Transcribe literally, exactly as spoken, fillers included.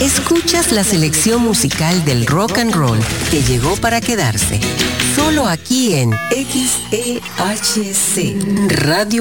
Escuchas la selección musical del rock and roll que llegó para quedarse. Solo aquí en X E H C Radio